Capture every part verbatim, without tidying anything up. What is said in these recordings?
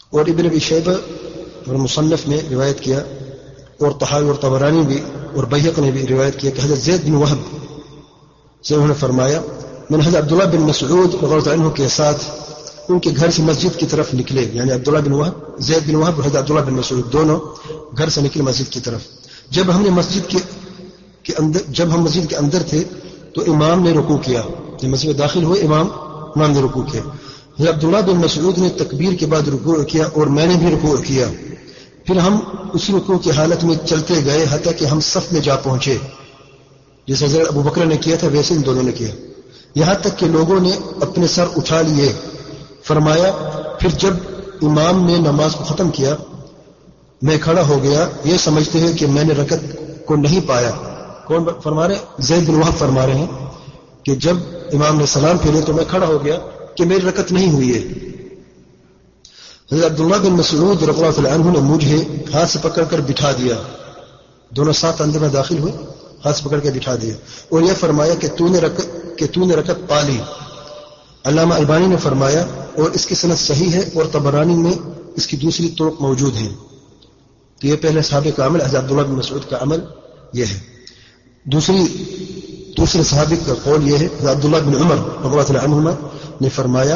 اور ابن ابی شیبہ اور مصنف نے روایت کیا اور طحاوی اور طبرانی بھی اور بیہقی نے بھی روایت کیا کہ حضرت زید بن وہب سے انہوں نے فرمایا میں نے حضرت عبداللہ بن مسعود رضی اللہ عنہ کے ساتھ ان کے گھر سے مسجد کی طرف نکلے، یعنی عبداللہ بن وہب زید بن وہب اور حضرت عبداللہ بن مسعود دونوں گھر سے نکلے مسجد کی طرف. جب ہم نے مسجد کے کے اندر جب ہم مسجد کے اندر تھے تو امام نے رکوع کیا، جب مسجد میں داخل ہوئے امام امام نے رکوع کیا. حضرت عبداللہ بن مسعود نے تکبیر کے بعد رکوع کیا اور میں نے بھی رکوع کیا. پھر ہم اسی رکوع کی حالت میں چلتے گئے حتیٰ کہ ہم صف میں جا پہنچے، جیسے حضرت ابو بکر نے کیا تھا ویسے ان دونوں نے کیا، یہاں تک کہ لوگوں نے اپنے سر اٹھا لیے. فرمایا پھر جب امام نے نماز کو ختم کیا میں کھڑا ہو گیا یہ سمجھتے ہیں کہ میں نے رکعت کو نہیں پایا. کون فرما رہے ہیں؟ زید بن وہب فرما رہے ہیں کہ جب امام نے سلام پھیرے تو میں کھڑا ہو گیا کہ میری رکعت نہیں ہوئی ہے. حضرت عبداللہ بن مسعود رضی اللہ عنہ نے مجھے ہاتھ سے پکڑ کر بٹھا دیا، دونوں ساتھ اندر میں داخل ہوئے، ہاتھ سے پکڑ کے بٹھا دیا اور یہ فرمایا کہ تو نے رکعت کہ تو نے رکعت پا لی. علامہ البانی نے فرمایا اور اس کی سند صحیح ہے اور طبرانی میں اس کی دوسری طرق موجود ہیں. تو یہ پہلے صحابہ کا عمل، حضرت عبداللہ بن مسعود کا عمل یہ ہے. دوسری دوسرے صحابی کا قول یہ ہے، حضرت عبداللہ بن عمر رضی اللہ عنہما نے فرمایا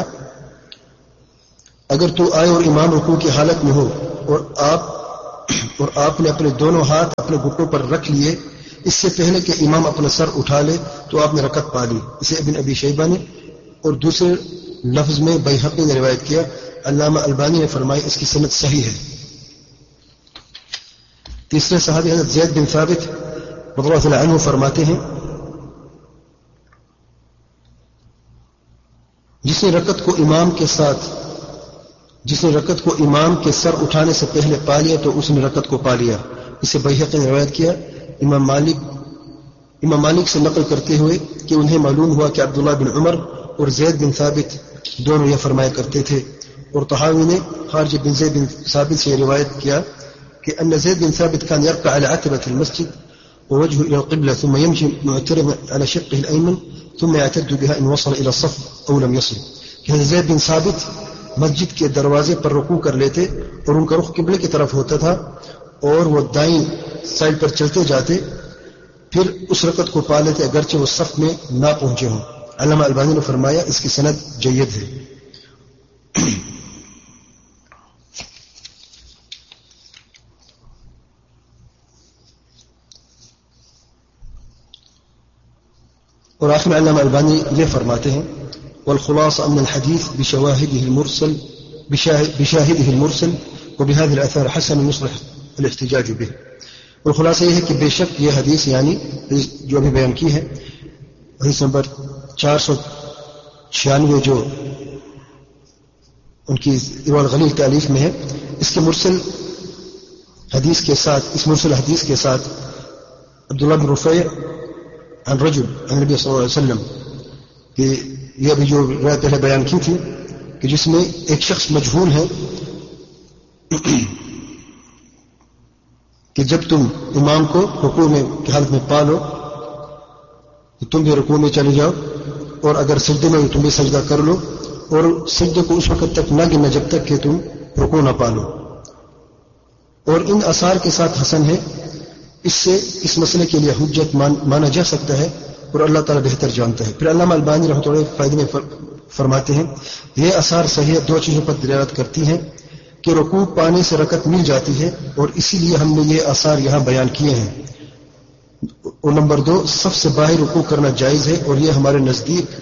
اگر تو آئے اور امام رکوع کی حالت میں ہو اور آپ اور آپ نے اپنے دونوں ہاتھ اپنے گھٹنوں پر رکھ لیے اس سے پہلے کہ امام اپنا سر اٹھا لے تو آپ نے رکعت پا لی. اسے ابن ابی شیبہ نے اور دوسرے لفظ میں بیہقی نے روایت کیا. علامہ البانی نے فرمایا اس کی سند صحیح ہے. تیسرے صحابی حضرت زید بن ثابت رضی اللہ عنہ فرماتے ہیں جس نے رکعت کو امام کے ساتھ جس نے رکعت کو امام کے سر اٹھانے سے پہلے پا لیا تو اس نے رکعت کو پا لیا. اسے بیہقی نے روایت کیا. امام مالک امام مالک سے نقل کرتے ہوئے کہ انہیں معلوم ہوا کہ عبداللہ بن عمر اور زید بن ثابت دونوں یہ فرمایا کرتے تھے. اور طحاوی نے خارج بن زید بن ثابت سے روایت کیا کہ ان زید بن ثابت كان يركع على عتبة المسجد ووجهه إلى القبلة ثم يمشي معترضا على شقه الأيمن ثم يعتد بها إن وصل إلى الصف أو لم يصل. کہ زید بن ثابت مسجد کے دروازے پر رکوع کر لیتے اور ان کا رخ قبلے کی طرف ہوتا تھا اور وہ دائیں سائڈ پر چلتے جاتے پھر اس رکعت کو پا لیتے اگرچہ وہ صف میں نہ پہنچے ہوں. علامہ البانی نے فرمایا اس کی سند جید ہے. اور آخر میں علامہ البانی یہ فرماتے ہیں والخلاصة أن الحديث بشواهده المرسل بشاهده المرسل وبهذه الآثار حسن يصلح الاحتجاج به. والخلاصہ یہ ہے کہ بے شک یہ حدیث یعنی جو ابھی بیان کی ہے حدیث نمبر چار سو چھیانوے جو ان کی ارواء الغلیل تالیف میں ہے، اس کے مرسل حدیث کے ساتھ اس مرسل حدیث کے ساتھ عبداللہ بن رفیع عن رجل عن نبی صلی اللہ علیہ وسلم کہ یہ ابھی جو روایت پہلے بیان کی تھی کہ جس میں ایک شخص مجہول ہے کہ جب تم امام کو رکوع میں کی حالت میں پا لو تو تم بھی رکوع میں چلے جاؤ اور اگر سجدے میں تم بھی سجدہ کر لو اور سجدے کو اس وقت تک نہ گننا جب تک کہ تم رکوع نہ پا لو. اور ان آثار کے ساتھ حسن ہے، اس سے اس مسئلے کے لیے حجت مان مانا جا سکتا ہے اور اللہ تعالیٰ بہتر جانتا ہے. پھر علامہ البانی رحمۃ اللہ فائدے میں فرماتے ہیں یہ آثار صحیح دو چیزوں پر دلالت کرتی ہیں کہ رکوع پانے سے رکعت مل جاتی ہے اور اسی لیے ہم نے یہ آثار یہاں بیان کیے ہیں. اور نمبر دو صف سے باہر رکوع کرنا جائز ہے اور یہ ہمارے نزدیک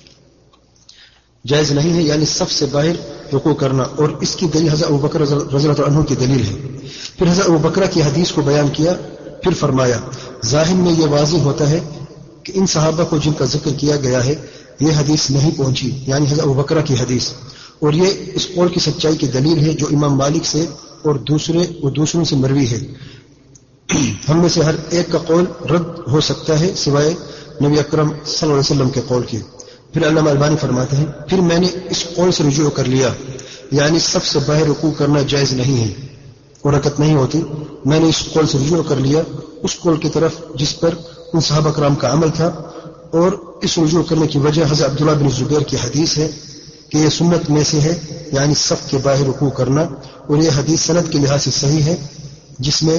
جائز نہیں ہے، یعنی صف سے باہر رکوع کرنا، اور اس کی دلیل حضرت ابوبکر رضی اللہ عنہ کی دلیل ہے. پھر حضرت ابوبکر کی حدیث کو بیان کیا، پھر فرمایا ظاہر میں یہ واضح ہوتا ہے کہ ان صحابہ کو جن کا ذکر کیا گیا ہے یہ حدیث نہیں پہنچی، یعنی حضرت ابوبکر کی حدیث، اور یہ اس قول کی سچائی کی دلیل ہے جو امام مالک سے اور دوسرے اور دوسروں سے مروی ہے. ہم میں سے ہر ایک کا قول رد ہو سکتا ہے سوائے نبی اکرم صلی اللہ علیہ وسلم کے قول کے. پھر علامہ البانی فرماتے ہیں پھر میں نے اس قول سے رجوع کر لیا، یعنی سب سے باہر رکوع کرنا جائز نہیں ہے اور رکعت نہیں ہوتی. میں نے اس قول سے رجوع کر لیا اس قول کی طرف جس پر ان صحابہ کرام کا عمل تھا، اور اس رجوع کرنے کی وجہ حضرت عبداللہ بن زبیر کی حدیث ہے کہ یہ سنت میں سے ہے، یعنی صف کے باہر رکوع کرنا، اور یہ حدیث سند کے لحاظ سے صحیح ہے، جس میں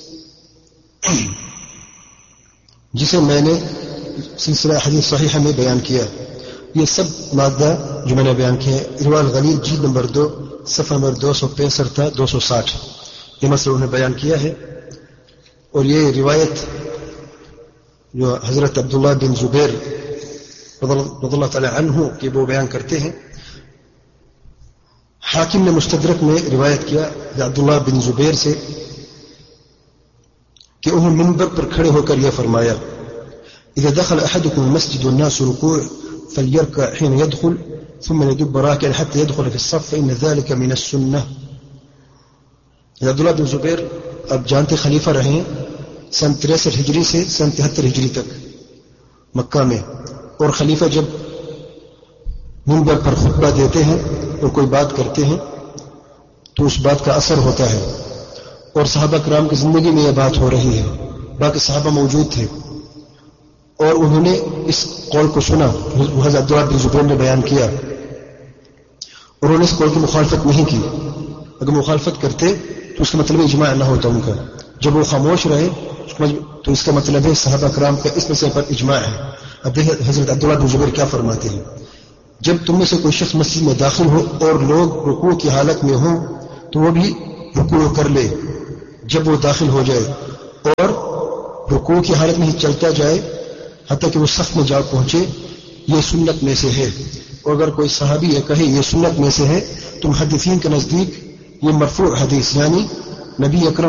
جسے میں نے سلسلہ حدیث صحیحہ میں بیان کیا. یہ سب مادہ جو میں نے بیان کیا ہے ارواء الغلیل جلد نمبر دو صفحہ نمبر دو سو پینسٹھ تھا دو سو ساٹھ یہ مسئلہ انہوں نے بیان کیا ہے. اور یہ روایت جو حضرت عبداللہ بن زبیر رضی اللہ تعالی عنہ کہ وہ بیان کرتے ہیں، حاکم نے مستدرک میں روایت کیا عبداللہ بن زبیر سے کہ انہوں نے منبر پر کھڑے ہو کر یہ فرمایا: اذا دخل احدكم المسجد والناس ركوع فليركع حين يدخل ثم يدب راكعا حتى يدخل في الصف فإن ذلك من السنة. عبداللہ بن زبیر اب جانتے خلیفہ رہے ہیں سن تریسٹھ ہجری سے سن تہتر ہجری تک مکہ میں، اور خلیفہ جب منبر پر خطبہ دیتے ہیں اور کوئی بات کرتے ہیں تو اس بات کا اثر ہوتا ہے، اور صحابہ کرام کی زندگی میں یہ بات ہو رہی ہے، باقی صحابہ موجود تھے اور انہوں نے اس قول کو سنا، حضرت عبداللہ بن زبیر نے بیان کیا، اور انہوں نے اس قول کی مخالفت نہیں کی. اگر مخالفت کرتے تو اس کا مطلب اجماع نہ ہوتا ان کا. جب وہ خاموش رہے تو اس کا مطلب ہے صحابہ کرام کا اس مسئلے پر اجماع ہے. اب دیکھیں حضرت عبداللہ بن زبیر کیا فرماتے ہیں: جب تم میں سے کوئی شخص مسجد میں داخل ہو اور لوگ رکوع کی حالت میں ہوں تو وہ بھی رکوع کر لے جب وہ داخل ہو جائے، اور رکوع کی حالت میں ہی چلتا جائے حتیٰ کہ وہ صف میں جا پہنچے. یہ سنت میں سے ہے. اور اگر کوئی صحابی یہ کہے یہ سنت میں سے ہے تو محدثین کے نزدیک یہ مرفوع حدیث، یعنی نبی اکرم